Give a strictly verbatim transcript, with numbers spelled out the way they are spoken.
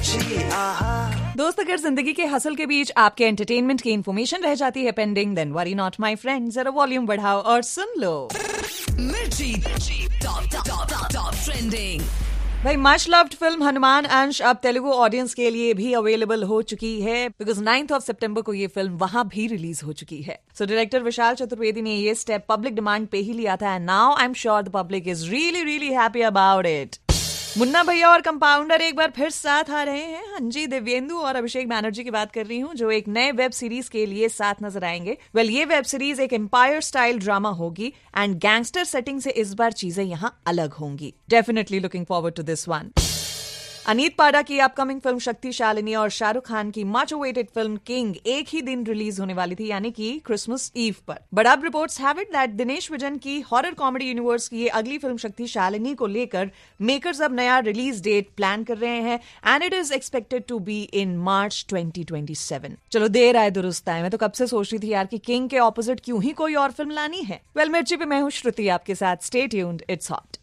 दोस्त, अगर जिंदगी के हसल के बीच आपके एंटरटेनमेंट की इन्फॉर्मेशन रह जाती है pending, then worry not my friend, जरा वॉल्यूम बढ़ाओ और सुन लो मिर्ची टॉप टॉप टॉप ट्रेंडिंग। भाई, मच लव्ड फिल्म हनुमान अंश अब तेलुगु ऑडियंस के लिए भी अवेलेबल हो चुकी है, बिकॉज नाइन्थ ऑफ सितंबर को ये फिल्म वहां भी रिलीज हो चुकी है। सो डायरेक्टर विशाल चतुर्वेदी ने ये स्टेप पब्लिक डिमांड पे ही लिया था, and now I am sure the public is really really happy about it. Munna भैया और कंपाउंडर एक बार फिर साथ आ रहे हैं। हाँ जी, दिव्येंदु और अभिषेक बैनर्जी की बात कर रही हूँ, जो एक नए वेब सीरीज के लिए साथ नजर आएंगे। वेल well, ये वेब सीरीज एक एम्पायर स्टाइल ड्रामा होगी एंड गैंगस्टर सेटिंग से इस बार चीजें यहाँ अलग होंगी। Definitely looking forward to this one. Aneet पाडा की अपकमिंग फिल्म शक्तिशालिनी और शाहरुख खान की मच अवेटेड फिल्म किंग एक ही दिन रिलीज होने वाली थी, यानी कि क्रिसमस ईव पर। बट अब reports have it that Dinesh vision की हॉरर कॉमेडी यूनिवर्स की ये अगली फिल्म शक्तिशालिनी को लेकर मेकर्स अब नया रिलीज डेट प्लान कर रहे हैं, and it is expected to be in March twenty twenty seven. चलो, देर आए दुरुस्त आए। मैं तो कब से सोच रही थी यार कि किंग के ऑपोजिट क्यों ही कोई और फिल्म लानी है। वेल, मिर्ची पे मैं हूं श्रुति आपके साथ। Stay tuned, it's hot.